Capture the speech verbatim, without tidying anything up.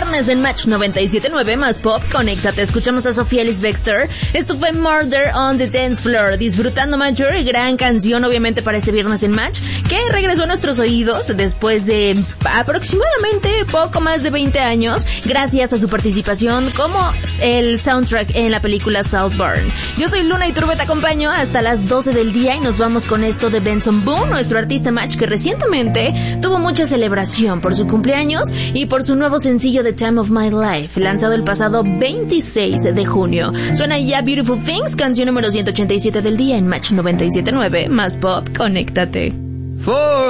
viernes en Match noventa y siete punto nueve más pop, conéctate. Escuchamos a Sofía Ellis-Bextor. Esto fue Murder on the Dance Floor. Disfrutando Major, gran canción obviamente para este viernes en Match, que regresó a nuestros oídos después de aproximadamente poco más de veinte años, gracias a su participación como el soundtrack en la película Saltburn. Yo soy Luna Iturbe, te acompaño hasta las doce del día y nos vamos con esto de Benson Boone, nuestro artista Match que recientemente tuvo mucha celebración por su cumpleaños y por su nuevo sencillo The Time of My Life, lanzado el pasado veintiséis de junio. Suena ya Beautiful Things, canción número ciento ochenta y siete del día en Match noventa y siete punto nueve más pop, conéctate. For